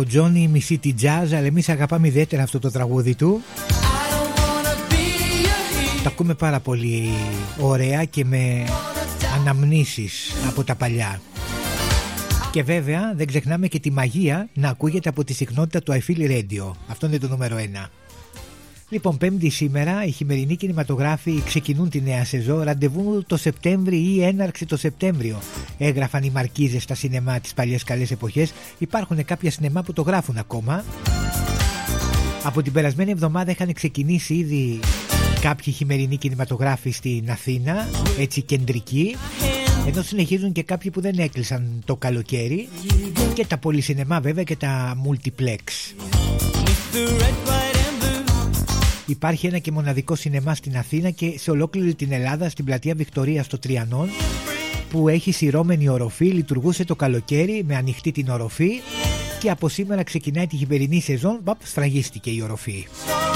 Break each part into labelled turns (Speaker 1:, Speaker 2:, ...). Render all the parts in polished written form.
Speaker 1: ο Johnny Mississippi Jazz, αλλά εμείς αγαπάμε ιδιαίτερα αυτό το τραγούδι του. Το ακούμε πάρα πολύ ωραία και με αναμνήσεις από τα παλιά. Και βέβαια δεν ξεχνάμε και τη μαγεία να ακούγεται από τη συχνότητα του I Feel Radio. Αυτό είναι το νούμερο 1. Λοιπόν, Πέμπτη σήμερα, οι χειμερινοί κινηματογράφοι ξεκινούν τη νέα σεζόν. Ραντεβού το Σεπτέμβρη ή έναρξη το Σεπτέμβριο. Έγραφαν οι μαρκίζες στα σινεμά τις παλιές καλές εποχές. Υπάρχουν κάποια σινεμά που το γράφουν ακόμα. Από την περασμένη εβδομάδα είχαν ξεκινήσει ήδη κάποιοι χειμερινοί κινηματογράφοι στην Αθήνα, έτσι κεντρικοί. Ενώ συνεχίζουν και κάποιοι που δεν έκλεισαν το καλοκαίρι. Και τα πολυσινεμά βέβαια και τα multiplex. Υπάρχει ένα και μοναδικό σινεμά στην Αθήνα και σε ολόκληρη την Ελλάδα, στην πλατεία Βικτωρίας στο Τριανών, που έχει σειρώμενη οροφή, λειτουργούσε το καλοκαίρι με ανοιχτή την οροφή και από σήμερα ξεκινάει τη χειμερινή σεζόν. Σφραγίστηκε η οροφή.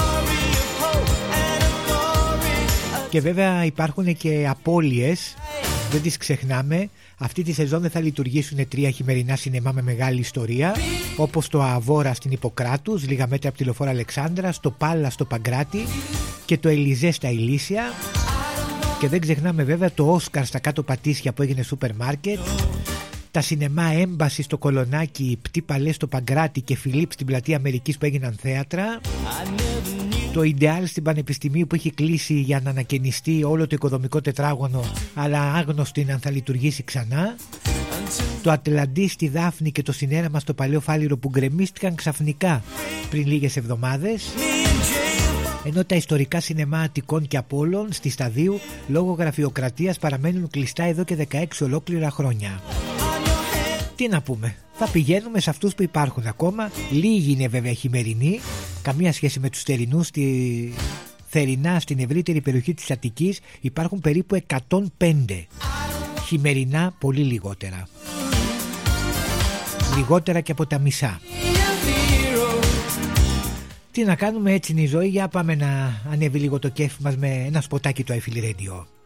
Speaker 1: Και βέβαια υπάρχουν και απώλειες, δεν τις ξεχνάμε. Αυτή τη σεζόν δεν θα λειτουργήσουν 3 χειμερινά σινεμά με μεγάλη ιστορία, όπως το Αβόρα στην Ιπποκράτους, λίγα μέτρα από τη Λεωφόρο Αλεξάνδρα, το Πάλα στο Παγκράτη και το Ελιζέ στα Ηλίσια. Και δεν ξεχνάμε βέβαια το Όσκαρ στα Κάτω Πατήσια που έγινε σούπερ μάρκετ, τα σινεμά Έμπαση στο Κολονάκι, Πτή Παλέ στο Παγκράτη και Φιλίπ στην Πλατεία Αμερικής που έγιναν θέατρα, το Ιντεάλ στην Πανεπιστημίου που έχει κλείσει για να ανακαινιστεί όλο το οικοδομικό τετράγωνο, αλλά άγνωστο είναι αν θα λειτουργήσει ξανά, το Ατλαντή στη Δάφνη και το Συνέραμα στο Παλαιό Φάληρο που γκρεμίστηκαν ξαφνικά πριν λίγες εβδομάδες, ενώ τα ιστορικά σινεμά Αττικών και Απόλλων στη Σταδίου λόγω γραφειοκρατίας παραμένουν κλειστά εδώ και 16 ολόκληρα χρόνια. Τι να πούμε, θα πηγαίνουμε σε αυτούς που υπάρχουν ακόμα. Λίγοι είναι βέβαια χειμερινοί, καμία σχέση με τους θερινούς. Θερινά στην ευρύτερη περιοχή της Αττικής υπάρχουν περίπου 105. Χειμερινά πολύ λιγότερα. Λιγότερα και από τα μισά. Τι να κάνουμε, έτσι είναι η ζωή. Για πάμε να ανέβει λίγο το κέφι μας με ένα σποτάκι του I Feel Radio.